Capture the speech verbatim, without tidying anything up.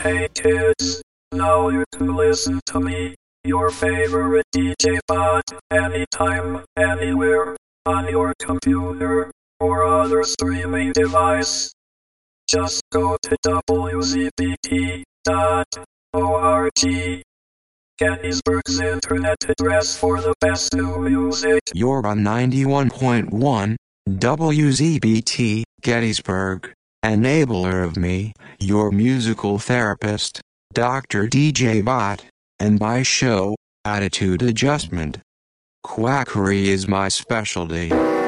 Hey kids, now you can listen to me, your favorite D J bot, anytime, anywhere, on your computer or other streaming device. Just go to w z b t dot org, Gettysburg's internet address for the best new music. You're on ninety-one point one W Z B T, Gettysburg. Enabler of me, your musical therapist, Doctor D J Bot, and my show, Attitude Adjustment. Quackery is my specialty.